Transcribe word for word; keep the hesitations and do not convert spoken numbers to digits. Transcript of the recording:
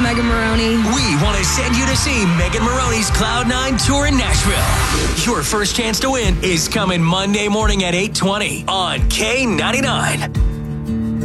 Megan Maroney. We want to send you to see Megan Maroney's Cloud nine Tour in Nashville. Your first chance to win is coming Monday morning at eight twenty on K ninety-nine.